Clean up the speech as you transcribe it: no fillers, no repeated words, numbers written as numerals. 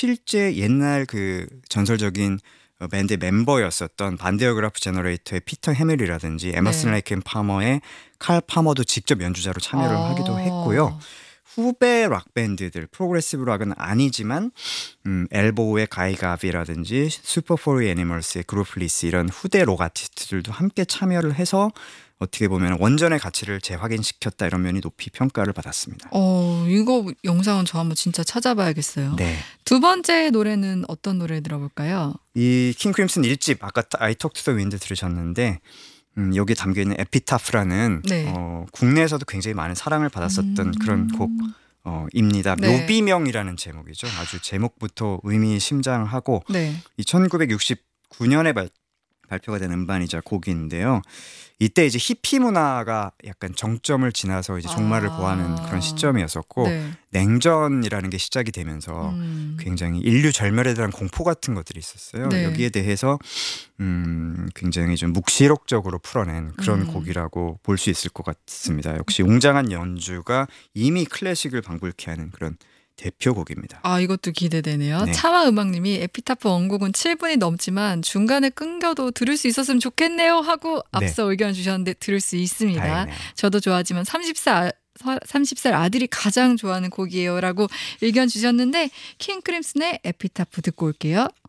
실제 옛날 그 전설적인 밴드의 멤버였었던 반데어그라프 제너레이터의 피터 해밀이라든지 에머슨 네. 레이크 앤 파머의 칼 파머도 직접 연주자로 참여를 하기도 했고요. 어. 후배 락 밴드들 프로그레시브 락은 아니지만 엘보우의 가이 가비라든지 슈퍼포리 애니멀스의 그루프 리스 이런 후대 록 아티스트들도 함께 참여를 해서 어떻게 보면 원전의 가치를 재확인시켰다 이런 면이 높이 평가를 받았습니다. 이거 영상은 저 한번 진짜 찾아봐야겠어요. 네. 두 번째 노래는 어떤 노래 들어볼까요? 이 킹 크림슨 1집 아까 I Talk to the Wind 들으셨는데 여기 담겨있는 에피타프라는 네. 국내에서도 굉장히 많많은 사랑을 받았었던 그런 곡입니다. 네. 묘비명이라는 제목이죠. 아주 제목부터 의미심장하고 네. 이 1969년에 발표가 된 음반이자 곡인데요. 이때 이제 히피 문화가 약간 정점을 지나서 이제 종말을 보하는 그런 시점이었었고 네. 냉전이라는 게 시작이 되면서 굉장히 인류 절멸에 대한 공포 같은 것들이 있었어요. 네. 여기에 대해서 굉장히 좀 묵시록적으로 풀어낸 그런 곡이라고 볼 수 있을 것 같습니다. 역시 웅장한 연주가 이미 클래식을 방불케 하는 그런 대표곡입니다. 이것도 기대되네요. 네. 차마 음악님이 에피타프 원곡은 7분이 넘지만 중간에 끊겨도 들을 수 있었으면 좋겠네요 하고 앞서 의견 주셨는데 들을 수 있습니다. 다행이네요. 저도 좋아하지만 30살 아들이 가장 좋아하는 곡이에요 라고 의견 주셨는데 킹 크림슨의 에피타프 듣고 올게요.